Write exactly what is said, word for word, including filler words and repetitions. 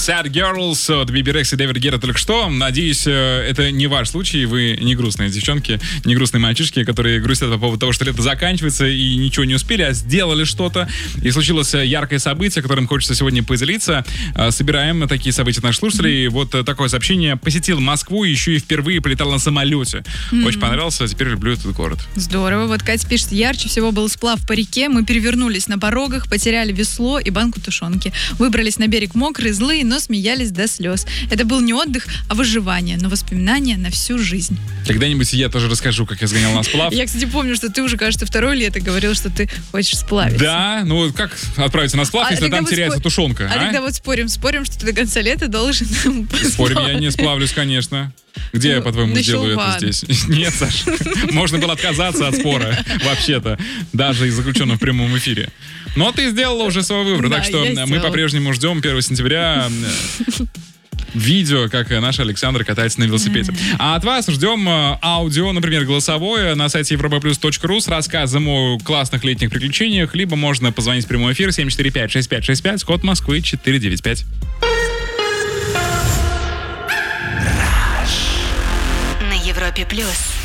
Sad Girls от Биби Рекс и Дэвида Гетта только что. Надеюсь, это не ваш случай. Вы не грустные девчонки, не грустные мальчишки, которые грустят по поводу того, что лето заканчивается и ничего не успели, а сделали что-то. И случилось яркое событие, которым хочется сегодня поделиться. Собираем такие события наших слушателей. Вот такое сообщение. Посетил Москву, еще и впервые полетал на самолете. Mm-hmm. Очень понравился, теперь люблю этот город. Здорово. Вот Катя пишет, ярче всего был сплав по реке. Мы перевернулись на порогах, потеряли весло и банку тушенки. Выбрались на берег мокрые, злые, но смеялись до слез. Это был не отдых, а выживание, но воспоминания на всю жизнь. Когда-нибудь я тоже расскажу, как я сгонял на сплав. Я, кстати, помню, что ты уже, кажется, второе лето говорил, что ты хочешь сплавиться. Да, ну как отправиться на сплав, если там теряется тушенка? А тогда вот спорим, спорим, что ты до конца лета должен Спорим, я не сплавлюсь, конечно. Где я, по-твоему, сделаю это здесь? Нет, Саша, можно было отказаться от спора, вообще-то, даже и заключенного в прямом эфире. Но ты сделала уже свой выбор, да, так что мы по-прежнему ждем первого сентября видео, как наш Александр катается на велосипеде. Mm-hmm. А от вас ждем аудио, например, голосовое на сайте европа плюс точка ру с рассказом о классных летних приключениях, либо можно позвонить в прямой эфир семь четыре пять шесть пять шесть пять, код Москвы четыре девять пять. На Европе плюс.